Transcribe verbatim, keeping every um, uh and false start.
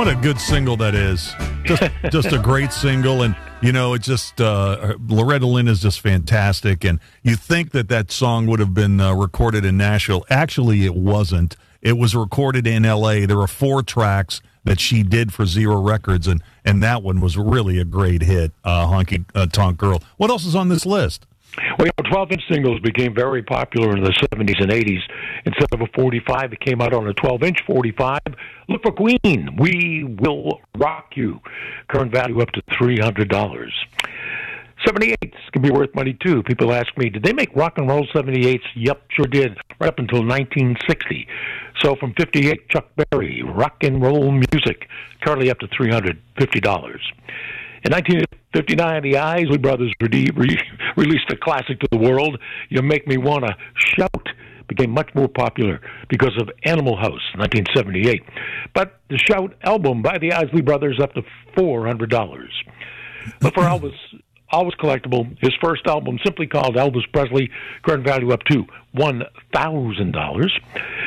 What a good single that is. Just just a great single. And, you know, it just, uh, Loretta Lynn is just fantastic. And you think that that song would have been uh, recorded in Nashville. Actually, it wasn't. It was recorded in L A. There were four tracks that she did for Zero Records, and, and that one was really a great hit, uh, Honky uh, Tonk Girl. What else is on this list? Well, you know, twelve-inch singles became very popular in the seventies and eighties. Instead of a forty-five, it came out on a twelve-inch forty-five. Look for Queen, We Will Rock You. Current value up to three hundred dollars. seventy-eights can be worth money, too. People ask me, did they make rock and roll seventy-eights? Yep, sure did, right up until nineteen sixty. So from fifty-eight, Chuck Berry, Rock and Roll Music, currently up to three hundred fifty dollars. In nineteen fifty-nine, the Isley Brothers re- re- released a classic to the world, You Make Me Wanna Shout. Became much more popular because of Animal House, nineteen seventy-eight. But the Shout album by the Isley Brothers up to four hundred dollars. But for Elvis, always collectible, his first album, simply called Elvis Presley, current value up to one thousand dollars.